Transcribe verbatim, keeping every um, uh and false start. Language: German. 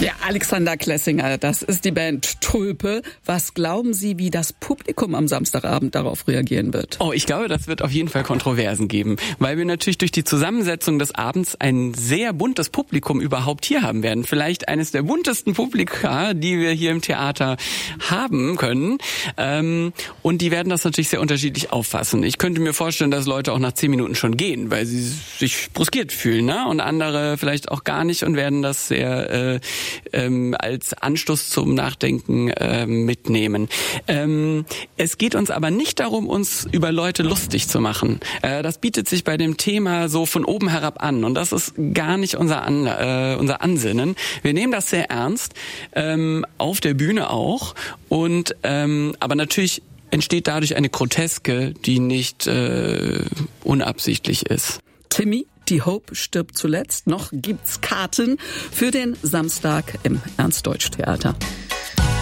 Ja, Alexander Klessinger, das ist die Band Tulpe. Was glauben Sie, wie das Publikum am Samstagabend darauf reagieren wird? Oh, ich glaube, das wird auf jeden Fall Kontroversen geben, weil wir natürlich durch die Zusammensetzung des Abends ein sehr buntes Publikum überhaupt hier haben werden. Vielleicht eines der buntesten Publika, die wir hier im Theater haben können. Ähm, und die werden das natürlich sehr unterschiedlich auffassen. Ich könnte mir vorstellen, dass Leute auch nach zehn Minuten schon gehen, weil sie sich bruskiert fühlen, ne? Und andere vielleicht auch gar nicht und werden das sehr äh, ähm, als Anstoß zum Nachdenken äh, mitnehmen. Ähm, es geht uns aber nicht darum, uns über Leute lustig zu machen. Äh, das bietet sich bei dem Thema so von oben herab an und das ist gar nicht unser, an, äh, unser Ansinnen. Wir nehmen das sehr ernst, ähm, auf der Bühne auch und ähm, aber natürlich entsteht dadurch eine Groteske, die nicht äh, unabsichtlich ist. Timmy, die Hope stirbt zuletzt. Noch gibt's Karten für den Samstag im Ernst-Deutsch-Theater.